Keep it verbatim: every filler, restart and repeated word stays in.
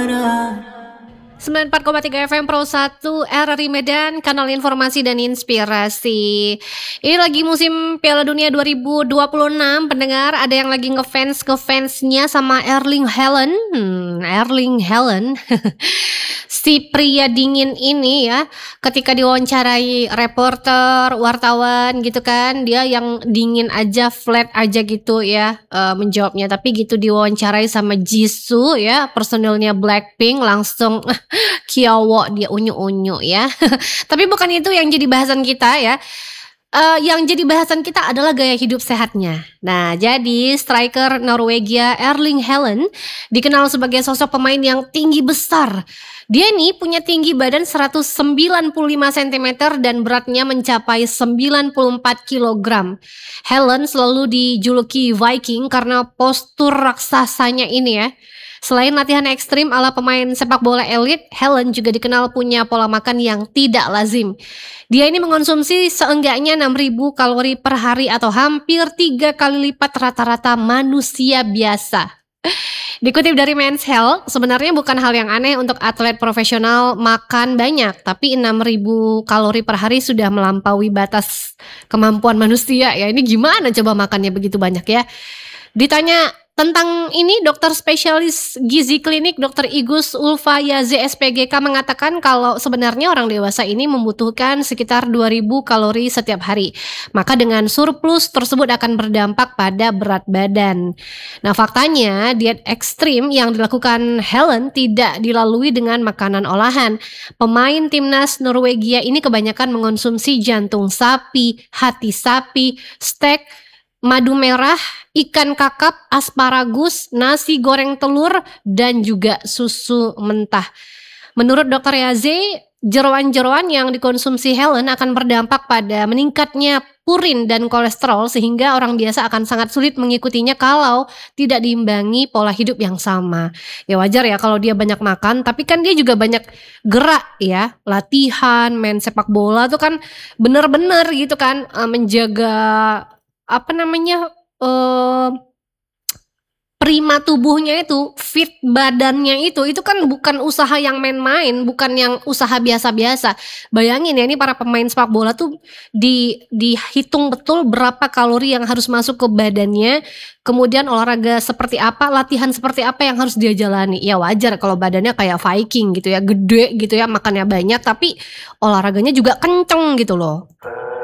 sembilan puluh empat koma tiga F M Pro satu R R I Medan, kanal informasi dan inspirasi. Ini lagi musim Piala Dunia dua ribu dua puluh enam, pendengar, ada yang lagi ngefans ke fansnya sama Erling Haaland. Hmm, Erling Haaland. Si pria dingin ini ya, ketika diwawancarai reporter, wartawan gitu kan, dia yang dingin aja, flat aja gitu ya uh, menjawabnya. Tapi gitu diwawancarai sama Jisoo ya, personilnya Blackpink, langsung kiawo dia unyu-unyu ya. Tapi bukan itu yang jadi bahasan kita ya. Uh, yang jadi bahasan kita adalah gaya hidup sehatnya. Nah, jadi striker Norwegia Erling Haaland dikenal sebagai sosok pemain yang tinggi besar. Dia nih punya tinggi badan seratus sembilan puluh lima sentimeter dan beratnya mencapai sembilan puluh empat kilogram. Haaland selalu dijuluki Viking karena postur raksasanya ini ya. Selain latihan ekstrim ala pemain sepak bola elit, Haaland juga dikenal punya pola makan yang tidak lazim. Dia ini mengonsumsi seenggaknya enam ribu kalori per hari atau hampir tiga kali lipat rata-rata manusia biasa. Dikutip dari Men's Health, sebenarnya bukan hal yang aneh untuk atlet profesional makan banyak, tapi enam ribu kalori per hari sudah melampaui batas kemampuan manusia ya. Ini gimana coba makannya begitu banyak ya? Ditanya tentang ini, dokter spesialis gizi klinik dokter Igus Ulfayaze S P G K mengatakan kalau sebenarnya orang dewasa ini membutuhkan sekitar dua ribu kalori setiap hari. Maka dengan surplus tersebut akan berdampak pada berat badan. Nah, faktanya diet ekstrim yang dilakukan Haaland tidak dilalui dengan makanan olahan. Pemain timnas Norwegia ini kebanyakan mengonsumsi jantung sapi, hati sapi, steak, madu merah, ikan kakap, asparagus, nasi goreng telur, dan juga susu mentah. Menurut dokter Yaze, jeroan-jeroan yang dikonsumsi Haaland akan berdampak pada meningkatnya purin dan kolesterol sehingga orang biasa akan sangat sulit mengikutinya kalau tidak diimbangi pola hidup yang sama. Ya wajar ya kalau dia banyak makan, tapi kan dia juga banyak gerak ya, latihan, main sepak bola tuh kan bener-bener gitu kan, menjaga apa namanya uh, prima tubuhnya itu, fit badannya itu, itu kan bukan usaha yang main-main, bukan yang usaha biasa-biasa. Bayangin ya, ini para pemain sepak bola tuh di dihitung betul berapa kalori yang harus masuk ke badannya, kemudian olahraga seperti apa, latihan seperti apa yang harus dia jalani. Ya wajar kalau badannya kayak Viking gitu ya, gede gitu ya, makannya banyak, tapi olahraganya juga kenceng gitu loh.